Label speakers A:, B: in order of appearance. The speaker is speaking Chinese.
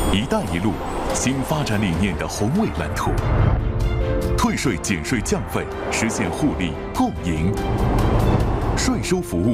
A: “一带一路”新发展理念的宏伟蓝图。退税、减税、降费，实现互利共赢。税收服务